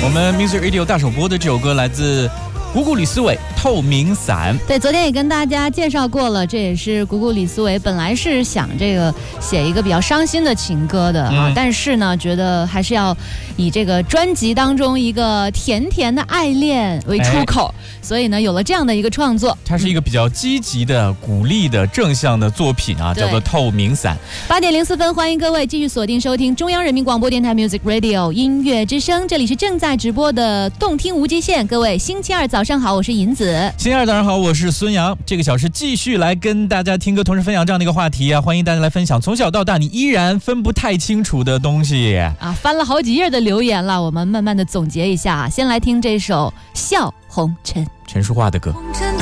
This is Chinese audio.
我们 Music Radio 大首播的这首歌来自谷谷李思维《透明伞》。 对，昨天也跟大家介绍过了，这也是谷谷李思维本来是想这个写一个比较伤心的情歌的啊，但是呢，觉得还是要以这个专辑当中一个甜甜的爱恋为出口，所以呢，有了这样的一个创作。 它是一个比较积极的、鼓励的、正向的作品啊，叫做《透明伞》。 8点04分，欢迎各位继续锁定收听中央人民广播电台 Music Radio 音乐之声，这里是正在直播的动听无极限。各位星期二早上好，我是银子。 星期二早上好，我是孙杨。这个小时继续来跟大家听歌，同时分享这样的一个话题啊，欢迎大家来分享从小到大你依然分不太清楚的东西啊。 翻了好几页的留言了，我们慢慢的总结一下。先来听这首《笑红尘》， 陈淑桦的歌。 红尘